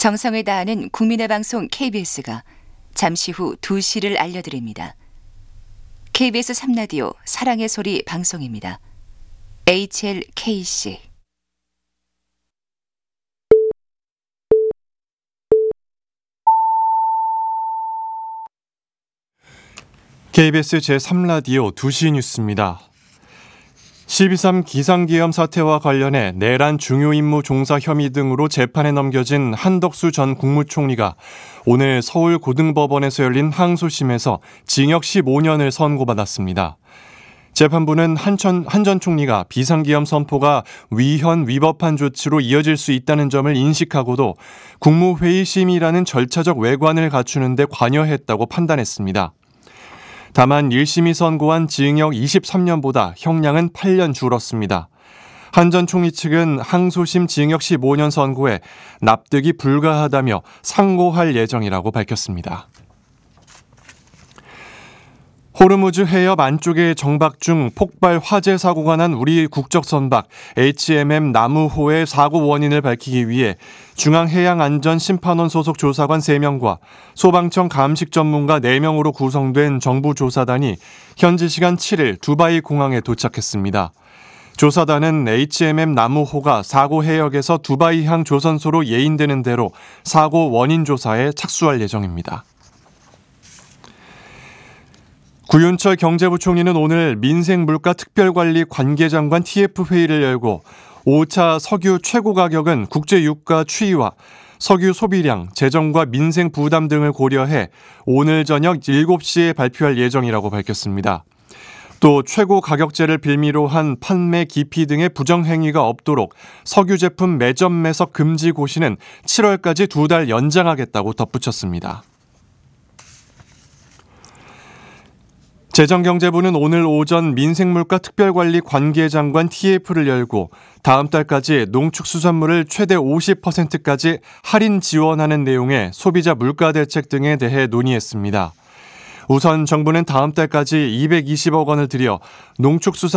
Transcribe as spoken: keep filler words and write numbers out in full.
정성을 다하는 국민의 방송 케이비에스가 잠시 후 두 시를 알려드립니다. 케이비에스 삼 라디오 사랑의 소리 방송입니다. 에이치엘케이씨 케이비에스 제삼 라디오 두 시 뉴스입니다. 십이삼 기상기염 사태와 관련해 내란 중요 임무 종사 혐의 등으로 재판에 넘겨진 한덕수 전 국무총리가 오늘 서울고등법원에서 열린 항소심에서 징역 십오 년을 선고받았습니다. 재판부는 한천, 한 전 총리가 비상기염 선포가 위헌 위법한 조치로 이어질 수 있다는 점을 인식하고도 국무회의 심의라는 절차적 외관을 갖추는 데 관여했다고 판단했습니다. 다만 일 심이 선고한 징역 이십삼 년보다 형량은 팔 년 줄었습니다. 한 전 총리 측은 항소심 징역 십오 년 선고에 납득이 불가하다며 상고할 예정이라고 밝혔습니다. 호르무즈 해협 안쪽의 정박 중 폭발 화재 사고가 난 우리 국적 선박 에이치엠엠 나무호의 사고 원인을 밝히기 위해 중앙해양안전심판원 소속 조사관 세 명과 소방청 감식 전문가 네 명으로 구성된 정부 조사단이 현지 시간 칠 일 두바이 공항에 도착했습니다. 조사단은 에이치엠엠 나무호가 사고 해역에서 두바이항 조선소로 예인되는 대로 사고 원인 조사에 착수할 예정입니다. 구윤철 경제부총리는 오늘 민생물가특별관리 관계장관 티에프 회의를 열고 오 차 석유 최고 가격은 국제유가 추이와 석유 소비량, 재정과 민생 부담 등을 고려해 오늘 저녁 일곱 시에 발표할 예정이라고 밝혔습니다. 또 최고 가격제를 빌미로 한 판매 기피 등의 부정행위가 없도록 석유 제품 매점 매석 금지 고시는 칠월까지 두 달 연장하겠다고 덧붙였습니다. 재정경제부는 오늘 오전 민생물가특별관리 관계장관 티에프를 열고 다음 달까지 농축수산물을 최대 오십 퍼센트까지 할인 지원하는 내용의 소비자 물가 대책 등에 대해 논의했습니다. 우선 정부는 다음 달까지 이백이십억 원을 들여 농축수산